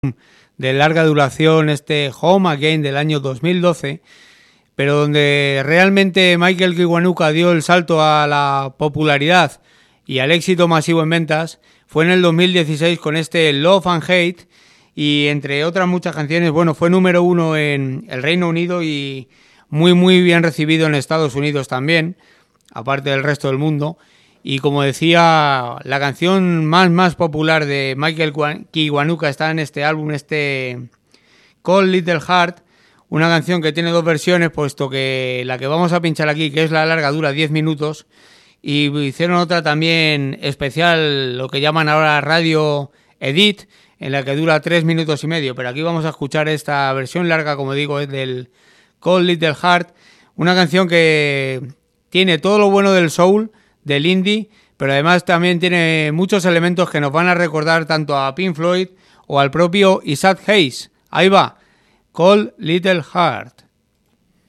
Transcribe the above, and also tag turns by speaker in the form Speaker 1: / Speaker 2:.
Speaker 1: de larga duración, este Home Again del año 2012, pero donde realmente Michael Kiwanuka dio el salto a la popularidad y al éxito masivo en ventas fue en el 2016 con este Love and Hate, y entre otras muchas canciones, bueno, fue número 1 en el Reino Unido y muy bien recibido en Estados Unidos también, aparte del resto del mundo. Y como decía, la canción más popular de Michael Kiwanuka está en este álbum, este Cold Little Heart, una canción que tiene dos versiones, puesto que la que vamos a pinchar aquí, que es la larga, dura 10 minutos, y hicieron otra también especial, lo que llaman ahora Radio Edit, en la que dura 3 minutos y medio, pero aquí vamos a escuchar esta versión larga, como digo, es del Cold Little Heart, una canción que tiene todo lo bueno del soul, del indie, pero además también tiene muchos elementos que nos van a recordar tanto a Pink Floyd o al propio Isaac Hayes. Ahí va, Cold Little Heart.